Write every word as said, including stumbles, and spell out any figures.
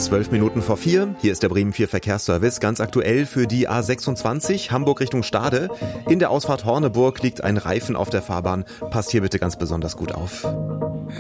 Zwölf Minuten vor vier, hier ist der Bremen vier Verkehrsservice, ganz aktuell für die A sechsundzwanzig Hamburg Richtung Stade. In der Ausfahrt Horneburg liegt ein Reifen auf der Fahrbahn, passt hier bitte ganz besonders gut auf.